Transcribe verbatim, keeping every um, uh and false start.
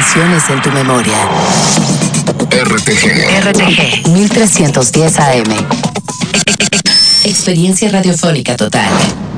Emociones en tu memoria. R T G. R T G mil trescientos diez A M. Experiencia radiofónica total.